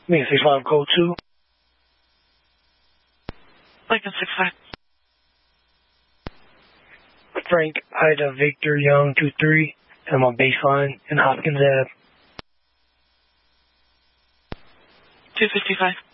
Lincoln 65, code 2. Lincoln 65. Frank Ida Victor Young 23. I'm on baseline in Hopkins Ave. 255.